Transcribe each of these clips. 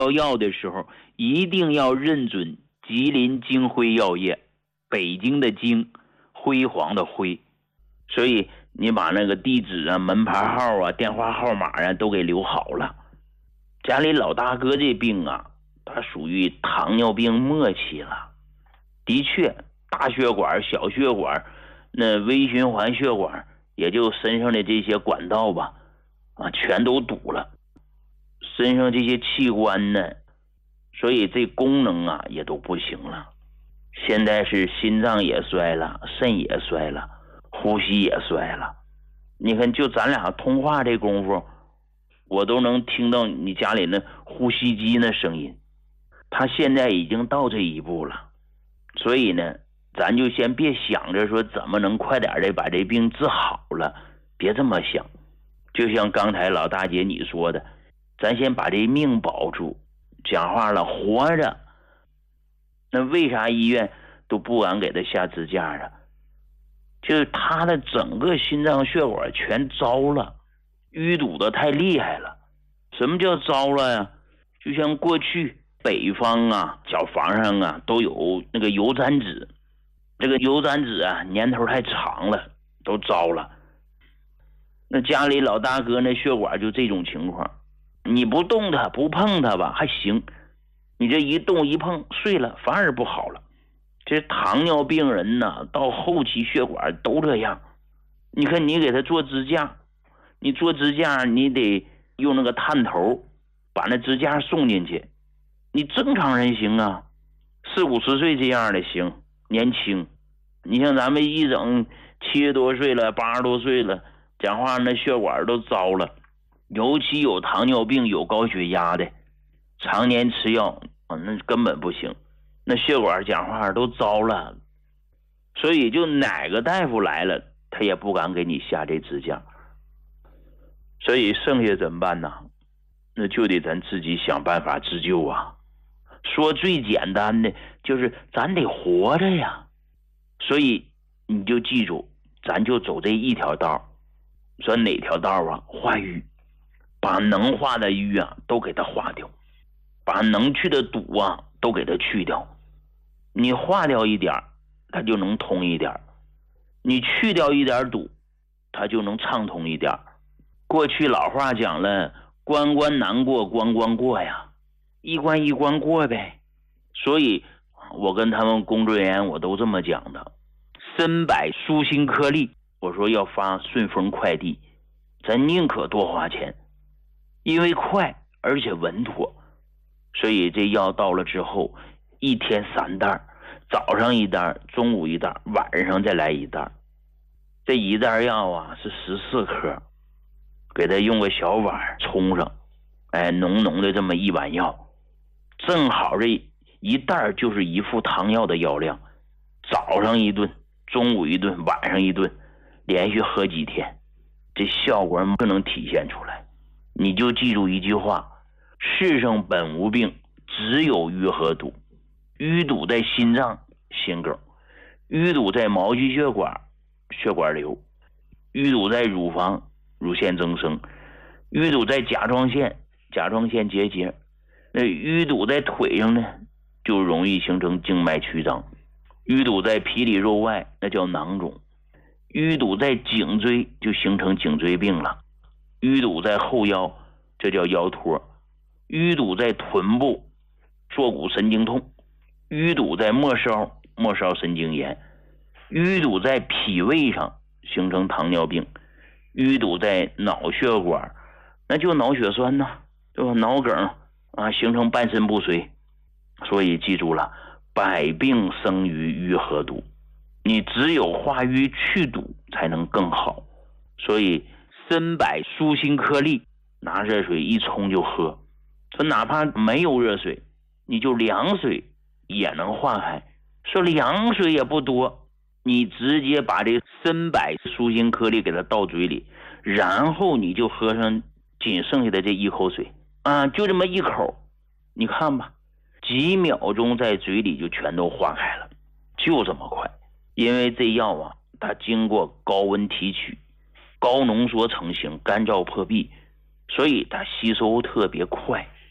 药的时候，一定要认准吉林京辉药业，北京的京，辉煌的辉。所以你把那个地址啊、门牌号啊、电话号码啊都给留好了。家里老大哥这病啊，他属于糖尿病末期了。的确，大血管、小血管，那微循环血管，也就身上的这些管道吧，全都堵了。身上这些器官呢，所以这功能啊也都不行了。现在是心脏也衰了，肾也衰了，呼吸也衰了。你看，就咱俩通话这功夫，我都能听到你家里那呼吸机那声音。他现在已经到这一步了，所以呢，咱就先别想着说怎么能快点的把这病治好了，别这么想。就像刚才老大姐你说的，咱先把这命保住。讲话了，活着，那为啥医院都不敢给他下支架啊？就是他的整个心脏血管全糟了，淤堵的太厉害了。什么叫糟了呀？就像过去北方啊，脚房上啊都有那个油毡纸，这个油毡纸啊年头太长了，都糟了。那家里老大哥那血管就这种情况，你不动它不碰它吧还行，你这一动一碰碎了反而不好了。这糖尿病人呢，到后期血管都这样。你看你给他做支架，你做支架你得用那个探头把那支架送进去。你正常人行啊，40-50岁这样的行，年轻。你像咱们一整70多岁了80多岁了，讲话那血管都糟了。尤其有糖尿病有高血压的，常年吃药那根本不行，那血管讲话都糟了。所以就哪个大夫来了他也不敢给你下这支架。所以剩下怎么办呢？那就得咱自己想办法自救啊。说最简单的就是咱得活着呀。所以你就记住，咱就走这一条道。说哪条道啊？化瘀，把能化的瘀啊都给它化掉，把能去的堵啊都给它去掉。你化掉一点它就能通一点，你去掉一点堵它就能畅通一点。过去老话讲了，关关难过关关过呀，一关一关过呗。所以我跟他们工作人员我都这么讲的。参柏舒心颗粒，我说要发顺丰快递，咱宁可多花钱，因为快而且稳妥。所以这药到了之后，1天3袋，早上1袋，中午1袋，晚上再来1袋。这1袋药啊是14颗，给他用个小碗冲上，浓浓的这么一碗药，正好这1袋就是1副汤药的药量。早上1顿，中午1顿，晚上1顿，连续喝几天，这效果就能体现出来。你就记住一句话，世上本无病，只有瘀和堵。淤堵在心脏心梗，淤堵在毛细血管血管瘤，淤堵在乳房乳腺增生，淤堵在甲状腺甲状腺结节。那淤堵在腿上呢，就容易形成静脉曲张。淤堵在皮里肉外，那叫囊肿。淤堵在颈椎，就形成颈椎病了。淤堵在后腰，这叫腰托。淤堵在臀部，坐骨神经痛。淤堵在末梢，末梢神经炎。淤堵在脾胃上，形成糖尿病。淤堵在脑血管，那就脑血栓呐，对吧？脑梗啊，形成半身不遂。所以记住了，百病生于瘀和堵，你只有化瘀去堵才能更好。所以参柏舒心颗粒，拿热水一冲就喝。说哪怕没有热水，你就凉水也能化开。说凉水也不多，你直接把这参柏舒心颗粒给它倒嘴里，然后你就喝上仅剩下的这1口水啊，就这么1口，你看吧，几秒钟在嘴里就全都化开了，就这么快。因为这药啊，它经过高温提取，高浓缩成型，干燥破壁，所以它吸收特别快。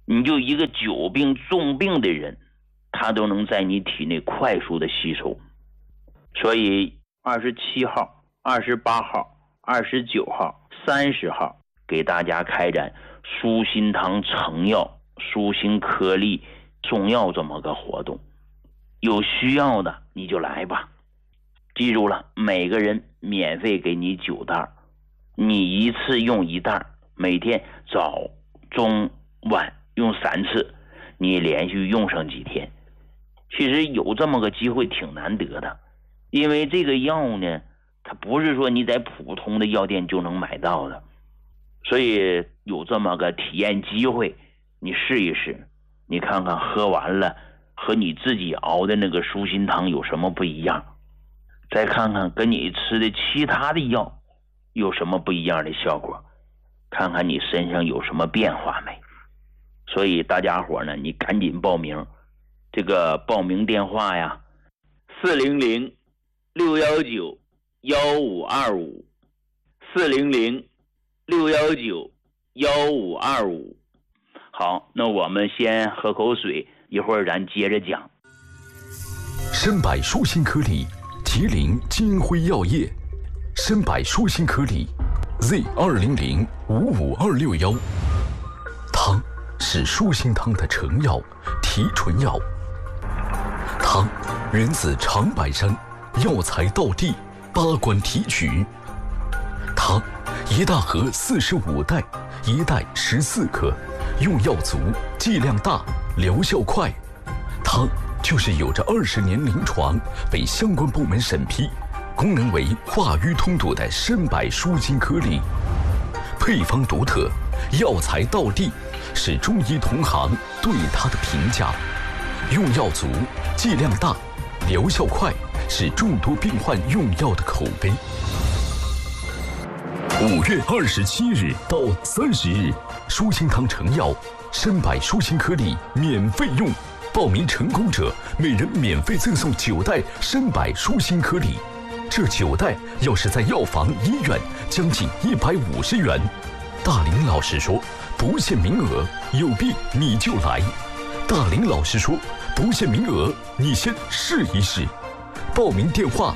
你就一个久病重病的人，他都能在你体内快速的吸收。所以27号、28号、29号、30号给大家开展舒心汤成药、舒心颗粒中药这么个活动，有需要的你就来吧。记住了，每个人免费给你9袋，你一次用1袋，每天早中晚用3次，你连续用上几天。其实有这么个机会挺难得的，因为这个药呢，它不是说你在普通的药店就能买到的，所以有这么个体验机会，你试一试，你看看喝完了和你自己熬的那个舒心汤有什么不一样，再看看跟你吃的其他的药有什么不一样的效果，看看你身上有什么变化没。所以大家伙呢，你赶紧报名，这个报名电话呀400-619-1525 400-619-1525。好，那我们先喝口水，一会儿咱接着讲。 参百舒心颗粒，吉林金辉药业。参百舒心颗粒 Z200-55261，汤是舒心汤的成药、提纯药。汤源自长白山，药材到地，8关提取。汤1大盒45袋，1袋14克，用药足，剂量大，疗效快。汤就是有着20年临床，被相关部门审批，功能为化瘀通堵的参百舒心颗粒。配方独特，药材到地，是中医同行对它的评价。用药足，剂量大，疗效快，是众多病患用药的口碑。5月27日到30日，舒心汤成药参百舒心颗粒免费用，报名成功者每人免费赠送9袋参百舒心颗粒。这9袋要是在药房、医院，将近150元。大林老师说，不限名额，有病你就来。大林老师说，不限名额，你先试一试。报名电话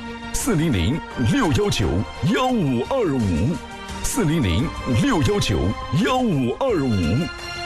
400-619-1525 400-619-1525。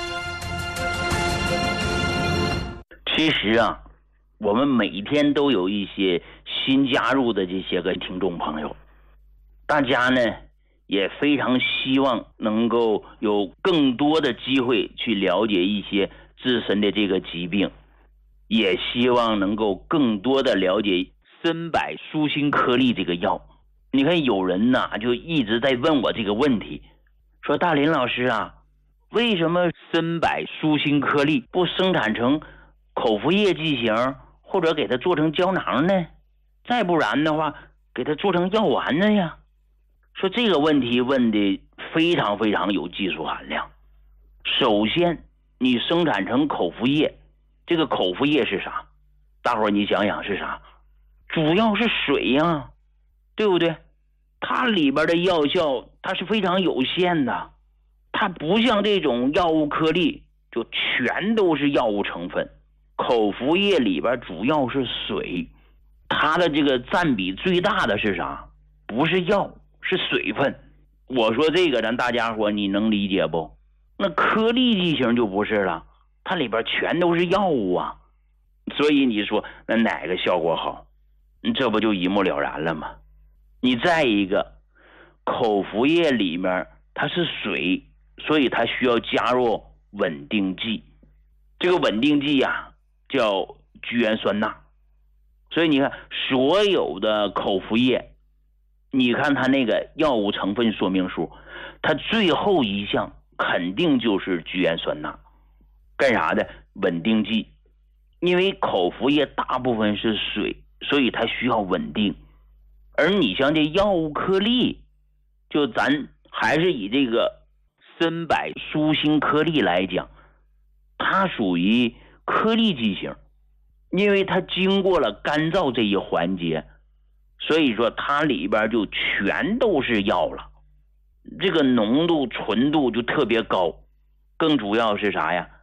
其实啊，我们每天都有一些新加入的这些个听众朋友，大家呢也非常希望能够有更多的机会去了解一些自身的这个疾病，也希望能够更多的了解参百舒心颗粒这个药。你看有人呐就一直在问我这个问题，说大林老师啊，为什么参百舒心颗粒不生产成口服液剂型，或者给它做成胶囊呢？再不然的话，给它做成药丸呢呀？说这个问题问的非常非常有技术含量。首先，你生产成口服液，这个口服液是啥？大伙儿你想想是啥？主要是水呀，对不对？它里边的药效它是非常有限的，它不像这种药物颗粒就全都是药物成分。口服液里边主要是水，它的这个占比最大的是啥？不是药，是水分。我说这个咱大家伙你能理解不？那颗粒剂型就不是了，它里边全都是药物啊。所以你说那哪个效果好？这不就一目了然了吗？你再一个，口服液里面它是水，所以它需要加入稳定剂。这个稳定剂啊叫聚氨酸钠。所以你看所有的口服液，你看它那个药物成分说明书，它最后一项肯定就是聚氨酸钠。干啥的？稳定剂。因为口服液大部分是水，所以它需要稳定。而你像这药物颗粒，就咱还是以这个参百舒心颗粒来讲，它属于颗粒剂型，因为它经过了干燥这一环节，所以说它里边就全都是药了，这个浓度纯度就特别高。更主要是啥呀？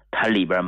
它里边